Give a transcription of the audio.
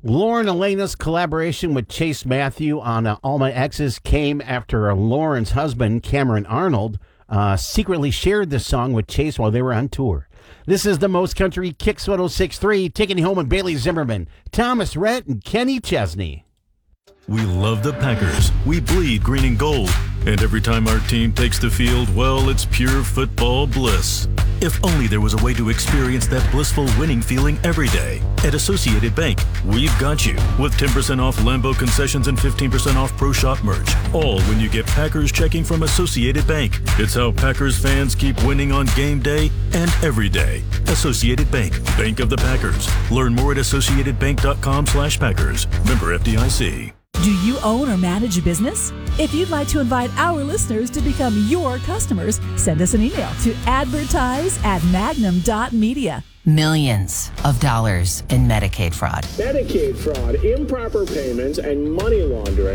Lauren Elena's collaboration with Chase Matthew on All My Exes came after Lauren's husband, Cameron Arnold, secretly shared this song with Chase while they were on tour. This is the Most Country Kicks 106.3, taking you home with Bailey Zimmerman, Thomas Rhett, and Kenny Chesney. We love the Packers. We bleed green and gold. And every time our team takes the field, well, it's pure football bliss. If only there was a way to experience that blissful winning feeling every day. At Associated Bank, we've got you. With 10% off Lambeau concessions and 15% off Pro Shop merch. All when you get Packers checking from Associated Bank. It's how Packers fans keep winning on game day and every day. Associated Bank, Bank of the Packers. Learn more at associatedbank.com/Packers. Member FDIC. Do you own or manage a business? If you'd like to invite our listeners to become your customers, send us an email to advertise@magnum.media. Millions of dollars in Medicaid fraud. Medicaid fraud, improper payments, and money laundering.